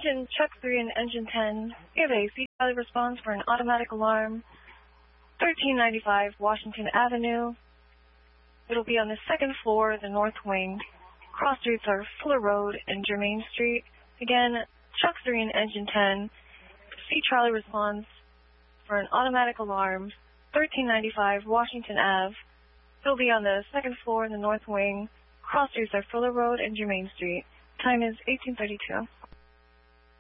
Attention, Truck 3 and Engine 10. Give a C Charlie response for an automatic alarm. 1395 Washington Avenue. It'll be on the second floor, the north wing. Cross streets are Fuller Road and Germain Street. Again, Truck 3 and Engine 10. C Charlie response for an automatic alarm. 1395 Washington Ave. It'll be on the second floor in the north wing. Cross streets are Fuller Road and Germain Street. Time is 1832.